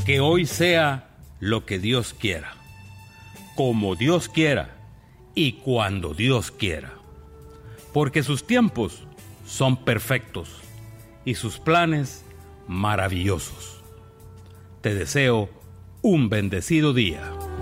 Que hoy sea lo que Dios quiera, como Dios quiera y cuando Dios quiera. Porque sus tiempos son perfectos y sus planes maravillosos. Te deseo un bendecido día.